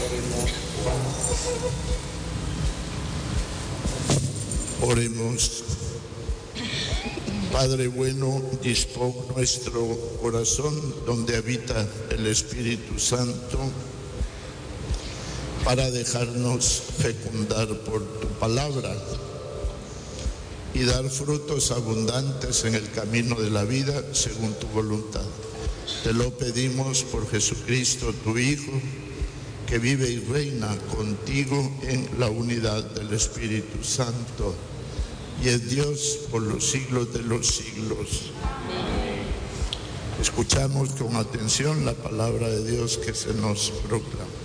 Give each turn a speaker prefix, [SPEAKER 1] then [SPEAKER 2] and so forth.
[SPEAKER 1] Oremos. Padre bueno, dispón nuestro corazón donde habita el Espíritu Santo para dejarnos fecundar por tu palabra y dar frutos abundantes en el camino de la vida según tu voluntad. Te lo pedimos por Jesucristo, tu Hijo, que vive y reina contigo en la unidad del Espíritu Santo y es Dios por los siglos de los siglos. Escuchamos con atención la palabra de Dios que se nos proclama.